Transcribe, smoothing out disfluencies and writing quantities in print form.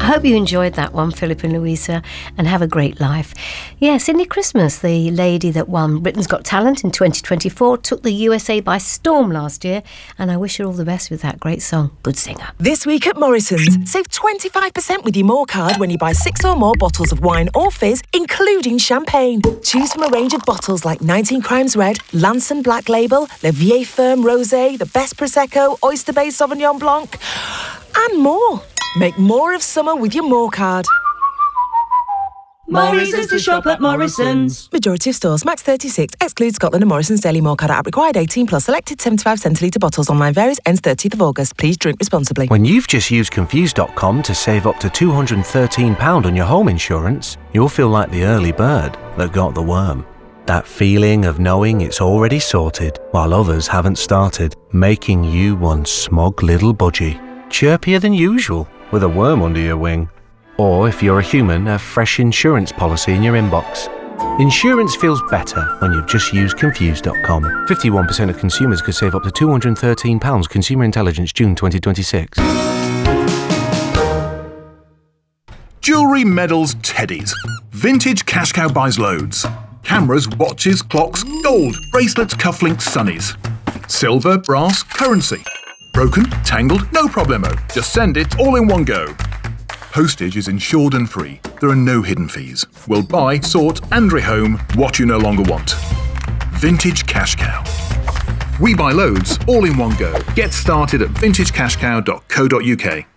I hope you enjoyed that one, Philip and Louisa, and have a great life. Yeah, Cindy Christmas, the lady that won Britain's Got Talent in 2024, took the USA by storm last year, and I wish her all the best with that great song. Good singer. This week at Morrison's, save 25% with your More card when you buy 6 or more bottles of wine or fizz, including champagne. Choose from a range of bottles like 19 Crimes Red, Lanson Black Label, Le Vieille Ferme Rosé, the Best Prosecco, Oyster Bay Sauvignon Blanc, and more. Make more of summer with your More card. More reasons to shop at Morrison's. Majority of stores, max 36. Excludes Scotland and Morrison's Daily More card app. Required 18 plus. Selected 75 centilitre bottles. Online varies. Ends 30th of August. Please drink responsibly. When you've just used Confused.com to save up to £213 on your home insurance, you'll feel like the early bird that got the worm. That feeling of knowing it's already sorted while others haven't started, making you one smug little budgie. Chirpier than usual, with a worm under your wing. Or, if you're a human, a fresh insurance policy in your inbox. Insurance feels better when you've just used Confused.com. 51% of consumers could save up to £213. Consumer Intelligence, June 2026. Jewellery, medals, teddies. Vintage Cash Cow buys loads. Cameras, watches, clocks, gold, bracelets, cufflinks, sunnies. Silver, brass, currency. Broken, tangled, no problemo. Just send it all in one go. Postage is insured and free. There are no hidden fees. We'll buy, sort and rehome what you no longer want. Vintage Cash Cow. We buy loads all in one go. Get started at vintagecashcow.co.uk.